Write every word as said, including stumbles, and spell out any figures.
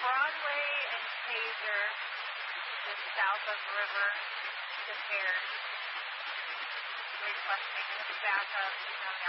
Broadway and Taser, just south of River, to Paris, requesting backup on the